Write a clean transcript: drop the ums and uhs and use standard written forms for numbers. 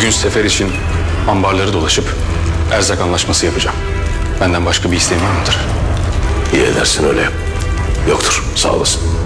Bugün sefer için ambarları dolaşıp erzak anlaşması yapacağım. Benden başka bir isteğin var mıdır? İyi edersin, öyle yap. Yoktur, sağ olasın.